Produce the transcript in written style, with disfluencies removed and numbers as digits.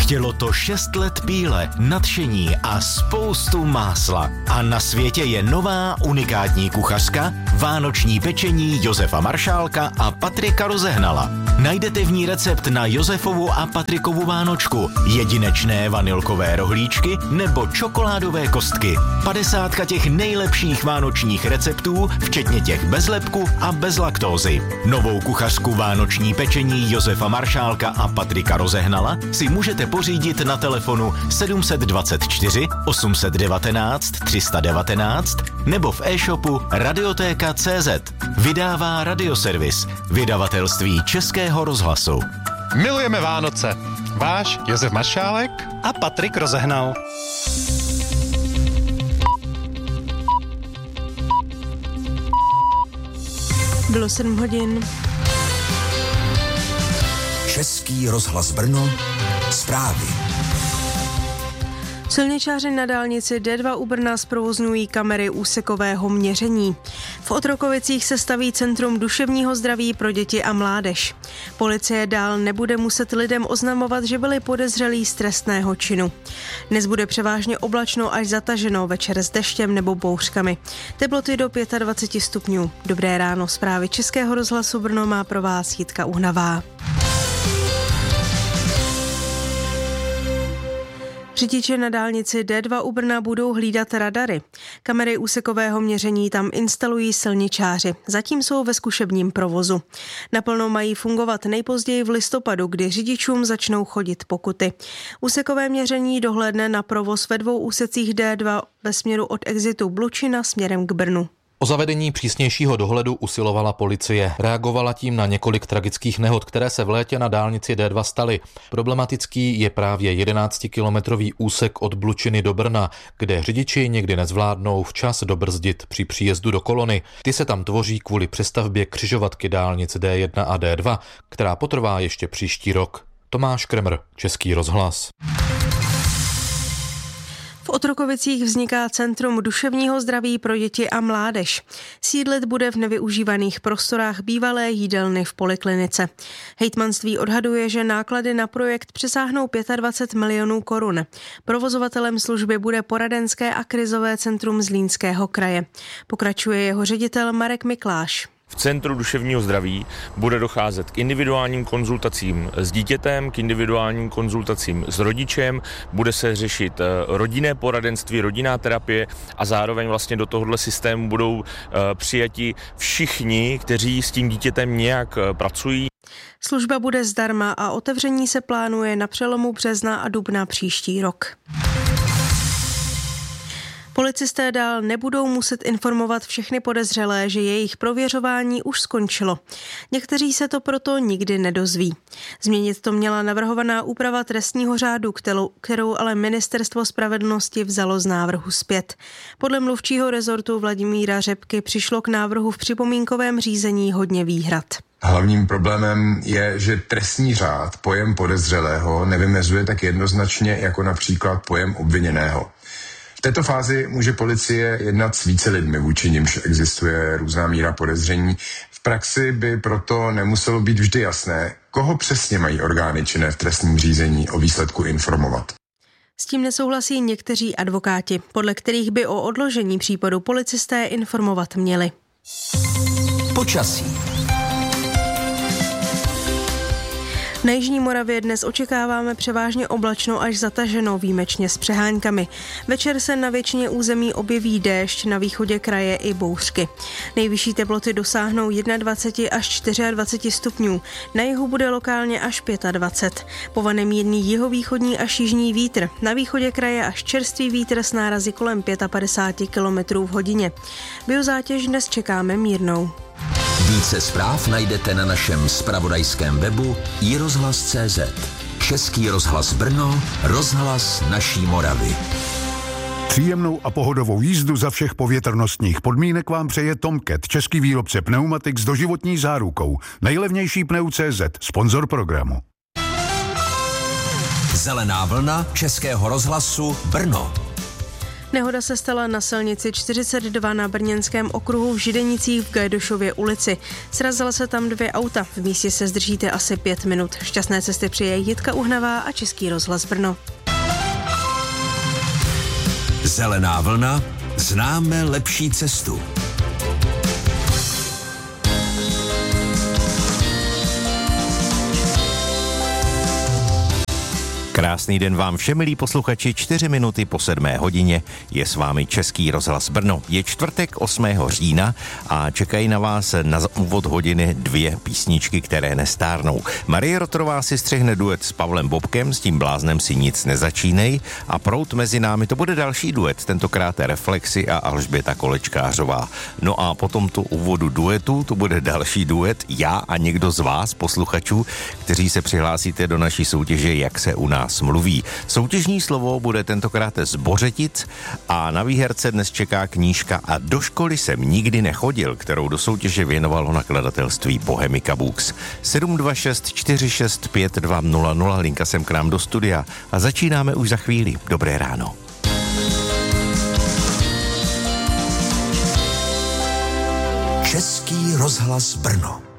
Chtělo to 6 let píle, nadšení a spoustu másla. A na světě je nová unikátní kuchařka, vánoční pečení Josefa Maršálka a Patrika Rozehnala. Najdete v ní recept na Josefovu a Patrikovu vánočku, jedinečné vanilkové rohlíčky nebo čokoládové kostky. 50 těch nejlepších vánočních receptů, včetně těch bez lepku a bez laktózy. Novou kuchařku vánoční pečení Josefa Maršálka a Patrika Rozehnala si můžete pořídit na telefonu 724 819 319 nebo v e-shopu radiotéka.cz. Vydává Radioservis, vydavatelství Českého rozhlasu. Milujeme Vánoce. Váš Josef Maršálek a Patrik Rozehnal. Bylo 7 hodin. Český rozhlas Brno, zprávy. Silničáři na dálnici D2 u Brna zprovozňují kamery úsekového měření. V Otrokovicích se staví Centrum duševního zdraví pro děti a mládež. Policie dál nebude muset lidem oznamovat, že byli podezřelí z trestného činu. Dnes bude převážně oblačno až zataženo, večer s deštěm nebo bouřkami. Teploty do 25 stupňů. Dobré ráno, zprávy Českého rozhlasu Brno má pro vás Jitka Uhnavá. Řidiči na dálnici D2 u Brna budou hlídat radary. Kamery úsekového měření tam instalují silničáři. Zatím jsou ve zkušebním provozu. Naplno mají fungovat nejpozději v listopadu, kdy řidičům začnou chodit pokuty. Úsekové měření dohlédne na provoz ve 2 úsecích D2 ve směru od exitu Blučina směrem k Brnu. O zavedení přísnějšího dohledu usilovala policie. Reagovala tím na několik tragických nehod, které se v létě na dálnici D2 staly. Problematický je právě 11-kilometrový úsek od Blučiny do Brna, kde řidiči někdy nezvládnou včas dobrzdit při příjezdu do kolony. Ty se tam tvoří kvůli přestavbě křižovatky dálnic D1 a D2, která potrvá ještě příští rok. Tomáš Kremr, Český rozhlas. V Otrokovicích vzniká Centrum duševního zdraví pro děti a mládež. Sídlit bude v nevyužívaných prostorách bývalé jídelny v poliklinice. Hejtmanství odhaduje, že náklady na projekt přesáhnou 25 milionů korun. Provozovatelem služby bude poradenské a krizové centrum Zlínského kraje. Pokračuje jeho ředitel Marek Mikláš. V Centru duševního zdraví bude docházet k individuálním konzultacím s dítětem, k individuálním konzultacím s rodičem, bude se řešit rodinné poradenství, rodinná terapie a zároveň vlastně do tohohle systému budou přijati všichni, kteří s tím dítětem nějak pracují. Služba bude zdarma a otevření se plánuje na přelomu března a dubna příští rok. Policisté dál nebudou muset informovat všechny podezřelé, že jejich prověřování už skončilo. Někteří se to proto nikdy nedozví. Změnit to měla navrhovaná úprava trestního řádu, kterou ale Ministerstvo spravedlnosti vzalo z návrhu zpět. Podle mluvčího rezortu Vladimíra Řepky přišlo k návrhu v připomínkovém řízení hodně výhrad. Hlavním problémem je, že trestní řád pojem podezřelého nevymezuje tak jednoznačně jako například pojem obviněného. V této fázi může policie jednat s více lidmi, vůči nimž existuje různá míra podezření. V praxi by proto nemuselo být vždy jasné, koho přesně mají orgány činné v trestním řízení o výsledku informovat. S tím nesouhlasí někteří advokáti, podle kterých by o odložení případu policisté informovat měli. Počasí. Na jižní Moravě dnes očekáváme převážně oblačno až zataženo, výjimečně s přeháňkami. Večer se na většině území objeví déšť, na východě kraje i bouřky. Nejvyšší teploty dosáhnou 21 až 24 stupňů. Na jihu bude lokálně až 25. Povane mírný jihovýchodní až jižní vítr. Na východě kraje až čerstvý vítr s nárazy kolem 55 km v hodině. Biozátěž dnes čekáme mírnou. Více zpráv najdete na našem zpravodajském webu iRozhlas.cz. Český rozhlas Brno, rozhlas naší Moravy. Příjemnou a pohodovou jízdu za všech povětrnostních podmínek vám přeje Tomcat, český výrobce pneumatik s doživotní zárukou. Nejlevnější pneu.cz, sponzor programu. Zelená vlna Českého rozhlasu Brno. Nehoda se stala na silnici 42 na brněnském okruhu v Židenicích v Gajdošově ulici. Srazila se tam 2 auta. V místě se zdržíte asi 5 minut. Šťastné cesty přeje Jitka Uhnavá a Český rozhlas Brno. Zelená vlna, známe lepší cestu. Krásný den vám všem, milí posluchači, 4 minuty po 7 hodině. Je s vámi Český rozhlas Brno. Je čtvrtek 8. října a čekají na vás na úvod hodiny 2 písničky, které nestárnou. Marie Rotorová si střihne duet s Pavlem Bobkem, s tím bláznem si nic nezačínej, a proud mezi námi, to bude další duet, tentokrát Reflexy a Alžběta Kolečkářová. No a potom tu úvodu duetu, to bude další duet, já a někdo z vás, posluchačů, kteří se přihlásíte do naší soutěže Jak se u nás mluví. Soutěžní slovo bude tentokrát Zbořetic a na výherce dnes čeká knížka A do školy jsem nikdy nechodil, kterou do soutěže věnovalo nakladatelství Bohemika Books. 726 46 5200, linka sem k nám do studia a začínáme už za chvíli. Dobré ráno. Český rozhlas Brno.